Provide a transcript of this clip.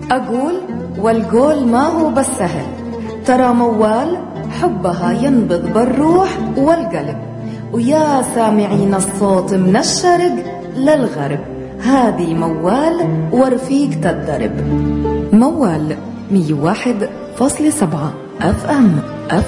أقول والقول ما هو بس سهل، ترى موال حبها ينبض بالروح والقلب. ويا سامعين الصوت من الشرق للغرب، هذه موال ورفيق تدرب. موال 101.7 FM.